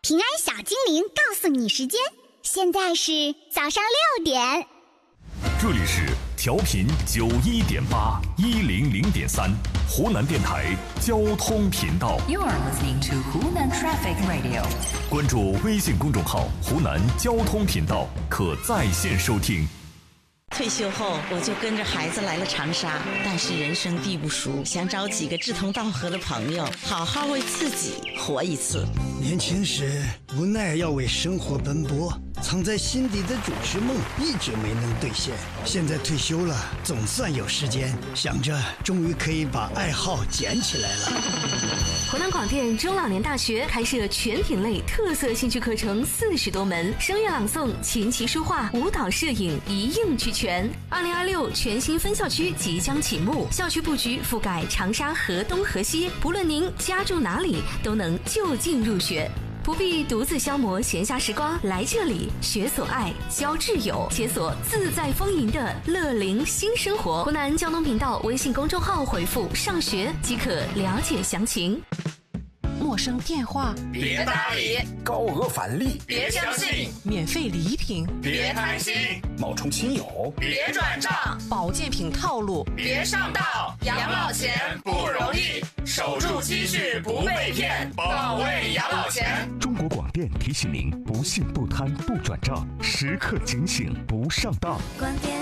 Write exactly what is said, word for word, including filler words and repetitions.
平安小精灵告诉你时间，现在是早上六点。 这里是调频九一点八一零零点三湖南电台交通频道。 You are listening to Hunan Traffic Radio。 关注微信公众号湖南交通频道，可在线收听。 退休后，我就跟着孩子来了长沙，但是人生地不熟，想找几个志同道合的朋友，好好为自己活一次。 年轻时无奈要为生活奔波，藏在心底的主持梦一直没能兑现。现在退休了，总算有时间，想着终于可以把爱好捡起来了。 湖南广电中老年大学开设全品类特色兴趣课程四十多门，声乐朗诵、琴棋书画、舞蹈、摄影一应俱全。二零二六全新分校区即将启幕，校区布局覆盖长沙河东河西，不论您家住哪里，都能就近入学。不必独自消磨闲暇时光，来这里学所爱，交挚友，解锁自在丰盈的乐龄新生活。湖南交通频道微信公众号回复上学即可了解详情。 陌生电话别搭理， 高额返利别相信， 免费礼品别贪心， 冒充亲友别转账， 保健品套路别上当。养老钱不容易，守住积蓄不被骗，保卫养老钱。 中国广电提醒您：不信不贪不转账，时刻警醒不上当。 广电